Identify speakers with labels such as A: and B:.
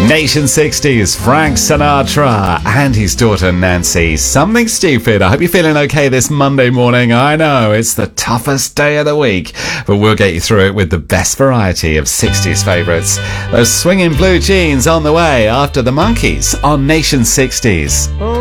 A: Nation 60s, Frank Sinatra and his daughter Nancy. Something Stupid. I hope you're feeling okay this Monday morning. I know it's the toughest day of the week, but we'll get you through it with the best variety of 60s favourites. Those swinging blue jeans on the way after the Monkees on Nation 60s.